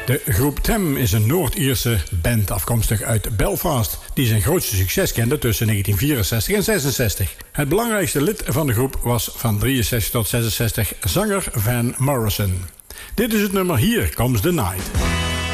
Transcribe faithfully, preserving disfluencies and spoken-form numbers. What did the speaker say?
De groep Them is een Noord-Ierse band afkomstig uit Belfast, die zijn grootste succes kende tussen negentien vierenzestig en zesenzestig. Het belangrijkste lid van de groep was van drieënzestig tot zesenzestig zanger Van Morrison. Dit is het nummer Here Comes the Night.